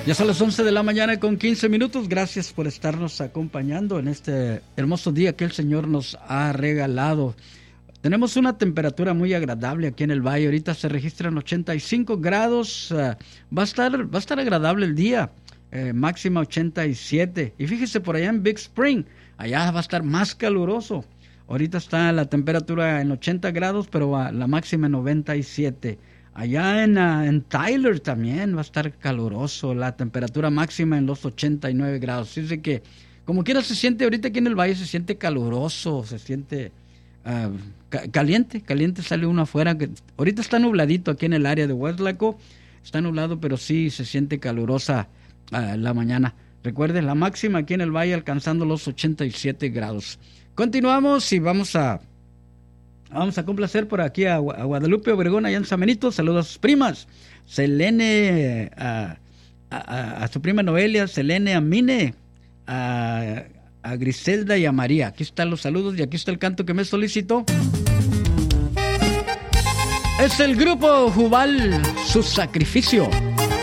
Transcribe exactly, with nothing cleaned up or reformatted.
Ya son las once de la mañana con quince minutos. Gracias por estarnos acompañando en este hermoso día que el Señor nos ha regalado. Tenemos una temperatura muy agradable aquí en el valle. Ahorita se registran ochenta y cinco grados. Uh, va a estar, va a estar agradable el día. Eh, máxima ochenta y siete. Y fíjese, por allá en Big Spring, allá va a estar más caluroso. Ahorita está la temperatura en ochenta grados, pero uh, la máxima en noventa y siete. Allá en, uh, en Tyler también va a estar caluroso, la temperatura máxima en los ochenta y nueve grados. Así que, como quiera se siente, ahorita aquí en el valle se siente caluroso, se siente uh, ca- caliente, caliente sale uno afuera. Que, ahorita está nubladito aquí en el área de Weslaco, está nublado, pero sí se siente calurosa uh, la mañana. Recuerden, la máxima aquí en el valle alcanzando los ochenta y siete grados. Continuamos y vamos a... Vamos a complacer por aquí a, a Guadalupe Obregón, allá en San Benito. Saludos a sus primas, Selene, a, a, a su prima Noelia, Selene, a Mine, a, a Griselda y a María. Aquí están los saludos y aquí está el canto que me solicitó. Es el grupo Jubal, Su Sacrificio.